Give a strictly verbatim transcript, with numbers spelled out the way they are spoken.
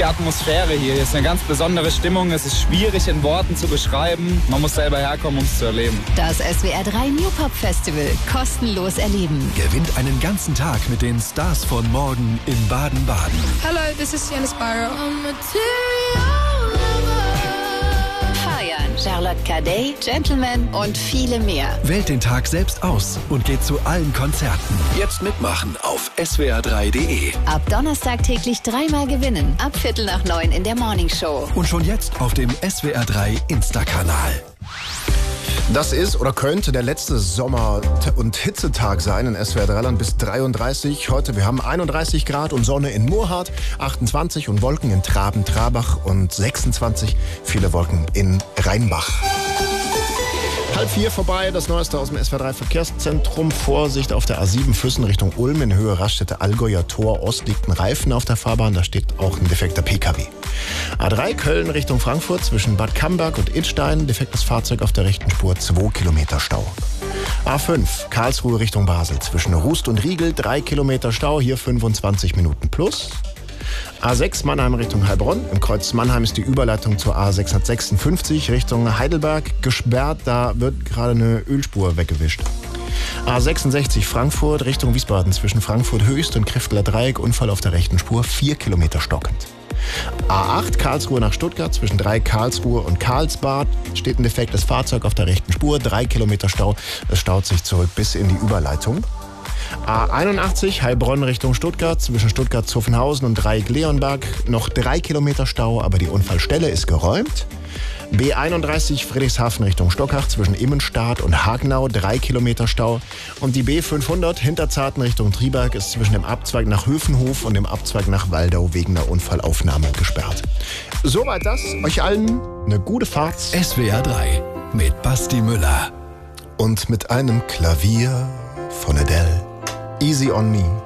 Atmosphäre hier. Hier ist eine ganz besondere Stimmung. Es ist schwierig in Worten zu beschreiben. Man muss selber herkommen, um es zu erleben. Das S W R drei New Pop Festival. Kostenlos erleben. Gewinnt einen ganzen Tag mit den Stars von morgen in Baden-Baden. Hello, this is Sienna Spyro. Feiern, Charlotte Cadet, Gentleman und viele mehr. Wählt den Tag selbst aus und geht zu allen Konzerten. Jetzt mitmachen auf S W R drei punkt de. Ab Donnerstag täglich dreimal gewinnen. Ab Viertel nach neun in der Morning Show. Und schon jetzt auf dem S W R drei Insta-Kanal. Das ist oder könnte der letzte Sommer- und Hitzetag sein in S W R Dreiland bis dreiunddreißig. Heute, wir haben einunddreißig Grad und Sonne in Murrhardt, achtundzwanzig und Wolken in Traben-Trabach und sechsundzwanzig, viele Wolken in Rheinbach. Halb vier vorbei, das Neueste aus dem S W R drei Verkehrszentrum. Vorsicht auf der A sieben Füssen Richtung Ulm in Höhe Raststätte Allgäuer Tor Ost liegt ein Reifen auf der Fahrbahn, da steht auch ein defekter P K W. A drei Köln Richtung Frankfurt zwischen Bad Camberg und Idstein, defektes Fahrzeug auf der rechten Spur, zwei Kilometer Stau. A fünf Karlsruhe Richtung Basel zwischen Rust und Riegel, drei Kilometer Stau, hier fünfundzwanzig Minuten plus. A sechs Mannheim Richtung Heilbronn. Im Kreuz Mannheim ist die Überleitung zur A sechshundertsechsundfünfzig Richtung Heidelberg gesperrt. Da wird gerade eine Ölspur weggewischt. A sechsundsechzig Frankfurt Richtung Wiesbaden zwischen Frankfurt Höchst und Krifteler Dreieck. Unfall auf der rechten Spur, vier Kilometer stockend. A acht Karlsruhe nach Stuttgart zwischen drei Karlsruhe und Karlsbad steht ein defektes Fahrzeug auf der rechten Spur, drei Kilometer Stau. Es staut sich zurück bis in die Überleitung. A einundachtzig Heilbronn Richtung Stuttgart zwischen Stuttgart-Zuffenhausen und Dreieck-Leonberg noch drei Kilometer Stau, aber die Unfallstelle ist geräumt. B einunddreißig Friedrichshafen Richtung Stockach zwischen Immenstadt und Hagenau, drei Kilometer Stau. Und die B fünfhundert Hinterzarten Richtung Triberg ist zwischen dem Abzweig nach Höfenhof und dem Abzweig nach Waldau wegen einer Unfallaufnahme gesperrt. Soweit das. Euch allen eine gute Fahrt. S W R drei mit Basti Müller. Und mit einem Klavier von Adele. Easy on Me.